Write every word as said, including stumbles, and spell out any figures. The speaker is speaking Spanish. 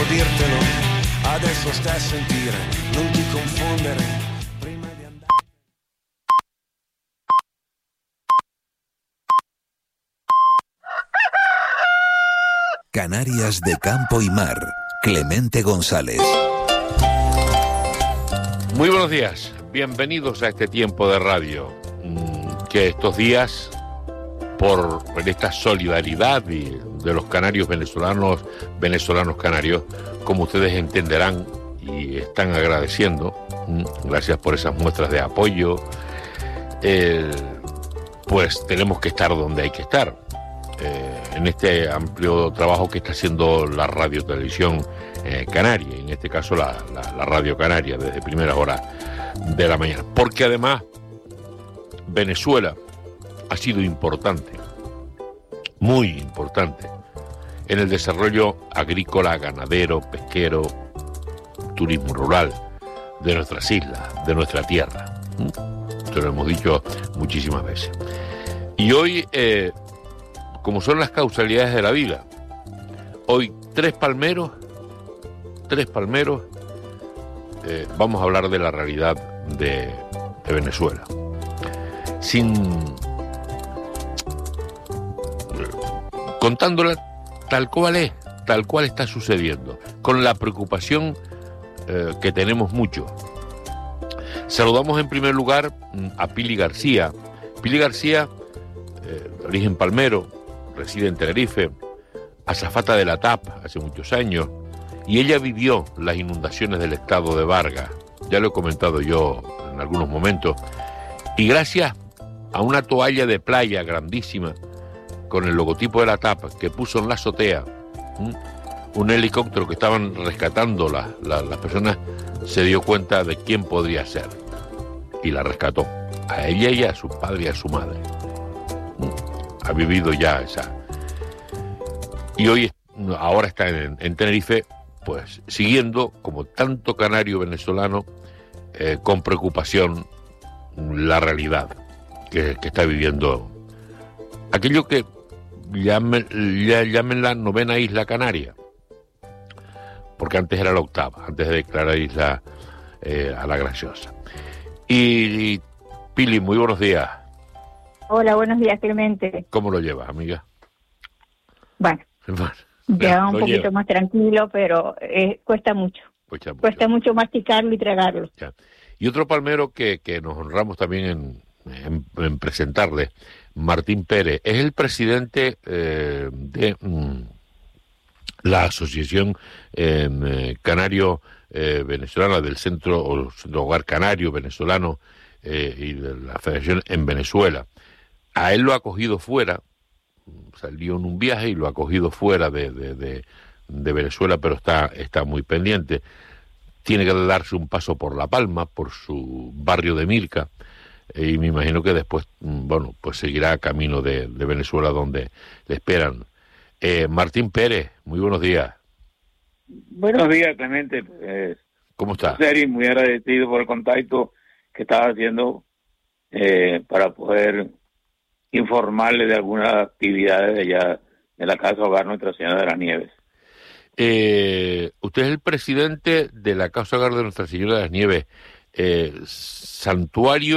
dirtelo, adesso stai a sentire, non ti confondere. Prima di andare... Canarias de campo y mar, Clemente González. Muy buenos días, bienvenidos a este tiempo de radio, que estos días, por esta solidaridad de los canarios venezolanos, venezolanos canarios, como ustedes entenderán y están agradeciendo, gracias por esas muestras de apoyo, eh, pues tenemos que estar donde hay que estar, eh, en este amplio trabajo que está haciendo la radio televisión eh, canaria, en este caso la, la, la radio canaria, desde primeras horas de la mañana, porque además Venezuela ha sido importante, muy importante, en el desarrollo agrícola, ganadero, pesquero, turismo rural de nuestras islas, de nuestra tierra. Esto lo hemos dicho muchísimas veces. Y hoy, eh, como son las causalidades de la vida, hoy tres palmeros, tres palmeros, eh, vamos a hablar de la realidad de, de Venezuela. Sin contándola tal cual es, tal cual está sucediendo, con la preocupación eh, que tenemos mucho. Saludamos en primer lugar a Pili García. Pili García, eh, de origen palmero, reside en Tenerife, azafata de la T A P hace muchos años, y ella vivió las inundaciones del estado de Vargas, ya lo he comentado yo en algunos momentos, y gracias a una toalla de playa grandísima con el logotipo de la T A P que puso en la azotea, ¿m? un helicóptero que estaban rescatando la, la, las personas, se dio cuenta de quién podría ser y la rescató, a ella y a su padre y a su madre. ¿M? Ha vivido ya esa, y hoy ahora está en, en Tenerife, pues siguiendo, como tanto canario venezolano, eh, con preocupación la realidad que, que está viviendo aquello que llamen, llamen la novena isla canaria, porque antes era la octava, antes de declarar isla eh, a la Graciosa. Y, y Pili, muy buenos días. Hola, buenos días, Clemente. ¿Cómo lo llevas, amiga? Bueno, bueno ya un poquito lleva. más tranquilo, pero eh, cuesta mucho. Cuesta mucho. Cuesta mucho masticarlo y tragarlo. Ya. Y otro palmero que, que nos honramos también en, en, en presentarle, Martín Pérez, es el presidente eh, de mm, la Asociación eh, Canario eh, Venezolana, del Centro, o Centro Hogar Canario Venezolano eh, y de la Federación en Venezuela. A él lo ha cogido fuera, salió en un viaje y lo ha cogido fuera de, de, de, de Venezuela, pero está, está muy pendiente. Tiene que darse un paso por La Palma, por su barrio de Milca, y me imagino que después, bueno, pues seguirá camino de, de Venezuela, donde le esperan. Eh, Martín Pérez, muy buenos días. Buenos días, Clemente. Eh, ¿Cómo está? Serio, muy agradecido por el contacto que estaba haciendo eh, para poder informarle de algunas actividades de allá de la Casa Hogar Nuestra Señora de las Nieves. Eh, usted es el presidente de la Casa Hogar de Nuestra Señora de las Nieves, eh, santuario